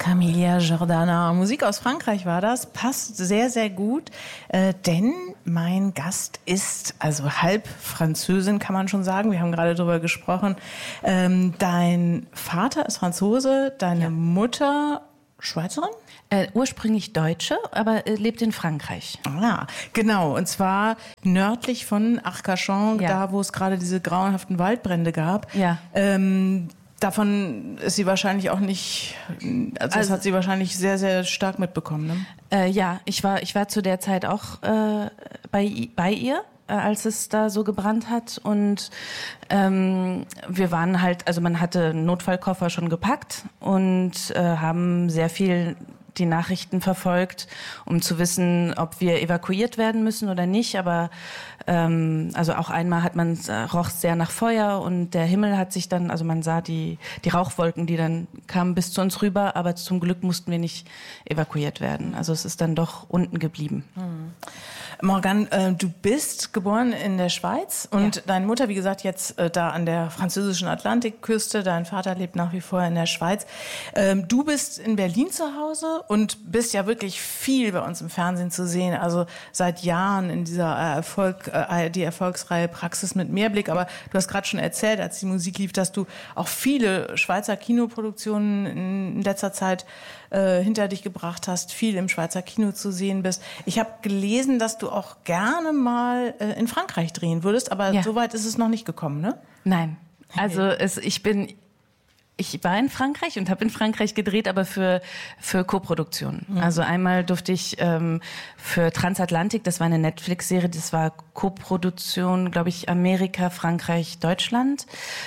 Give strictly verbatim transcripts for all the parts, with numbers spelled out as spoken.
Camilla Jordana. Musik aus Frankreich war das. Passt sehr, sehr gut, äh, denn mein Gast ist also halb Französin, kann man schon sagen. Wir haben gerade darüber gesprochen. Ähm, dein Vater ist Franzose, deine ja. Mutter Schweizerin? Äh, ursprünglich Deutsche, aber äh, lebt in Frankreich. Ah, genau. Und zwar nördlich von Arcachon, ja. da wo es gerade diese grauenhaften Waldbrände gab. Ja. Ähm, Davon ist sie wahrscheinlich auch nicht, also, also das hat sie wahrscheinlich sehr, sehr stark mitbekommen, ne? Äh, ja, ich war, ich war zu der Zeit auch äh, bei, bei ihr, äh, als es da so gebrannt hat. Und ähm, wir waren halt, also man hatte einen Notfallkoffer schon gepackt und äh, haben sehr viel die Nachrichten verfolgt, um zu wissen, ob wir evakuiert werden müssen oder nicht. Aber ähm, also auch einmal hat man äh, roch sehr nach Feuer und der Himmel hat sich dann, also man sah die die Rauchwolken, die dann kamen bis zu uns rüber, aber zum Glück mussten wir nicht evakuiert werden. Also es ist dann doch unten geblieben. Hm. Morgane, äh, du bist geboren in der Schweiz und ja. deine Mutter, wie gesagt, jetzt äh, da an der französischen Atlantikküste. Dein Vater lebt nach wie vor in der Schweiz. Ähm, du bist in Berlin zu Hause und bist ja wirklich viel bei uns im Fernsehen zu sehen. Also seit Jahren in dieser Erfolg, äh, die Erfolgsreihe Praxis mit Mehrblick. Aber du hast gerade schon erzählt, als die Musik lief, dass du auch viele Schweizer Kinoproduktionen in letzter Zeit äh, hinter dich gebracht hast, viel im Schweizer Kino zu sehen bist. Ich habe gelesen, dass du auch gerne mal äh, in Frankreich drehen würdest, aber ja. so weit ist es noch nicht gekommen, ne? Nein, also es, ich bin, ich war in Frankreich und habe in Frankreich gedreht, aber für für Koproduktionen. Mhm. Also einmal durfte ich ähm, für Transatlantik, das war eine Netflix-Serie, das war Koproduktion, glaube ich, Amerika, Frankreich, Deutschland.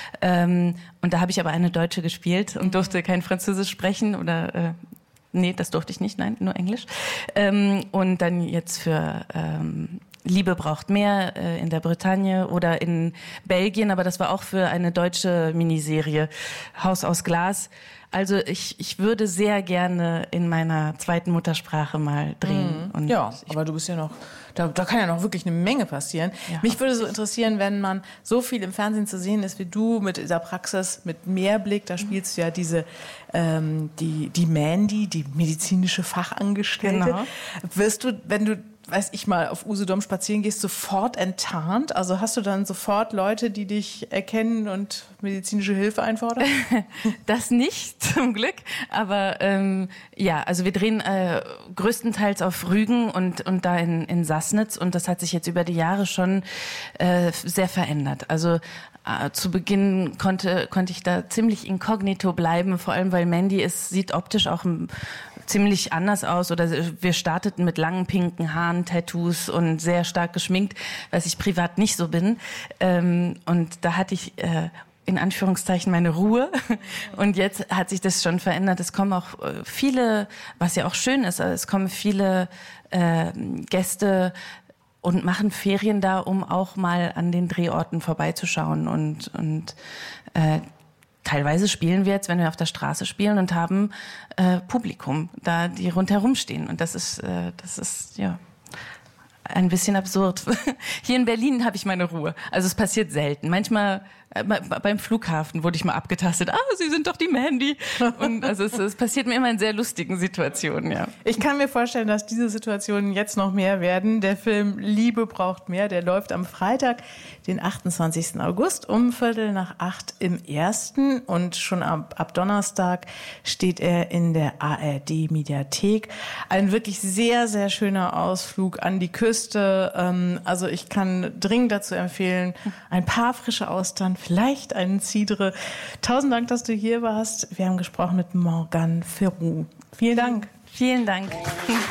Ähm, und da habe ich aber eine Deutsche gespielt und durfte kein Französisch sprechen oder äh, nee, das durfte ich nicht, nein, nur Englisch. Ähm, und dann jetzt für ähm, Liebe braucht mehr äh, in der Bretagne oder in Belgien, aber das war auch für eine deutsche Miniserie, Haus aus Glas. Also ich, ich würde sehr gerne in meiner zweiten Muttersprache mal drehen. Mhm. Und ja, aber du bist ja noch, da, da kann ja noch wirklich eine Menge passieren. Ja. Mich würde so interessieren, wenn man so viel im Fernsehen zu sehen ist wie du mit dieser Praxis, mit Mehrblick, da spielst du ja diese, ähm, die, die Mandy, die medizinische Fachangestellte. Genau. Wirst du, wenn du weiß ich mal, auf Usedom spazieren gehst, sofort enttarnt? Also hast du dann sofort Leute, die dich erkennen und medizinische Hilfe einfordern? Das nicht, zum Glück. Aber ähm, ja, also wir drehen äh, größtenteils auf Rügen und, und da in, in Sassnitz. Und das hat sich jetzt über die Jahre schon äh, sehr verändert. Also äh, zu Beginn konnte, konnte ich da ziemlich inkognito bleiben, vor allem weil Mandy ist, sieht optisch auch ein ziemlich anders aus oder wir starteten mit langen pinken Haaren, Tattoos und sehr stark geschminkt, was ich privat nicht so bin. Ähm, und da hatte ich äh, in Anführungszeichen meine Ruhe und jetzt hat sich das schon verändert. Es kommen auch viele, was ja auch schön ist, es kommen viele äh, Gäste und machen Ferien da, um auch mal an den Drehorten vorbeizuschauen und, und äh, teilweise spielen wir jetzt, wenn wir auf der Straße spielen und haben äh, Publikum, da die rundherum stehen. Und das ist, äh, das ist ja ein bisschen absurd. Hier in Berlin habe ich meine Ruhe. Also es passiert selten. Manchmal äh, beim Flughafen wurde ich mal abgetastet. Ah, Sie sind doch die Mandy. Und also es, es passiert mir immer in sehr lustigen Situationen. Ja. Ich kann mir vorstellen, dass diese Situationen jetzt noch mehr werden. Der Film Liebe braucht mehr, der läuft am Freitag, den achtundzwanzigsten August um Viertel nach acht im Ersten. Und schon ab, ab Donnerstag steht er in der A R D-Mediathek. Ein wirklich sehr, sehr schöner Ausflug an die Küste. Also ich kann dringend dazu empfehlen, ein paar frische Austern, vielleicht einen Cidre. Tausend Dank, dass du hier warst. Wir haben gesprochen mit Morgane Ferrou. Vielen Dank. Vielen Dank.